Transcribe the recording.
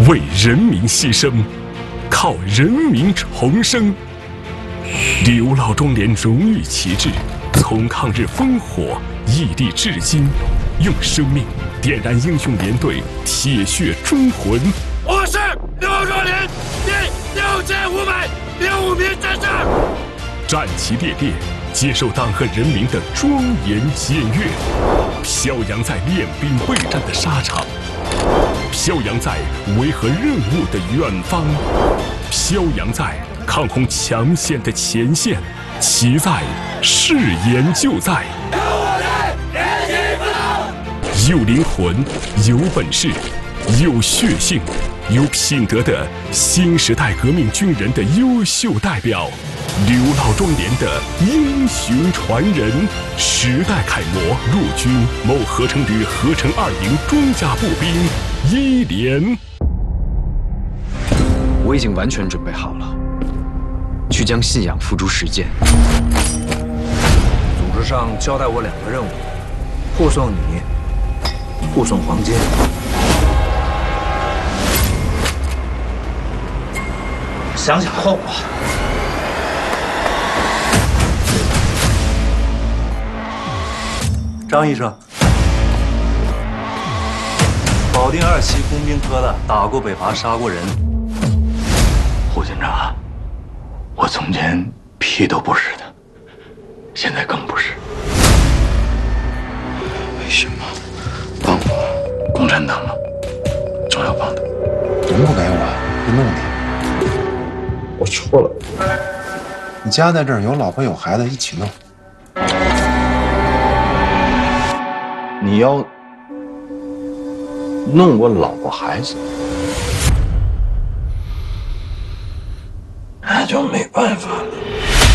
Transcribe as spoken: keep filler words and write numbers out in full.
为人民牺牲，靠人民重生。刘老中联荣誉旗帜，从抗日烽火屹立至今，用生命点燃英雄连队铁血忠魂。 我是刘若联第六千五百零五名战士， 战旗猎猎，接受党和人民的庄严检阅，飘扬在练兵备战的沙场，飘扬在维和任务的远方，飘扬在抗洪抢险的前线，其在誓言就在。 有我在，人心不老。 有灵魂，有本事，有血性，有品德的新时代革命军人的优秀代表，刘老庄联的英雄传人，时代楷模，陆军某合成旅合成二营装甲步兵一连。 我已经完全准备好了，去将信仰付诸实践。组织上交代我两个任务：护送你，护送黄金。 想想后果。张医生，保定二期工兵科的，打过北伐，杀过人。 胡军长，我从前屁都不是的，现在更不是。为什么？帮我，共产党吗？总要帮的。 能不给我，不弄你。 我错了。 你家在这儿，有老婆有孩子，一起弄。 你要弄我老婆孩子，那就没办法了。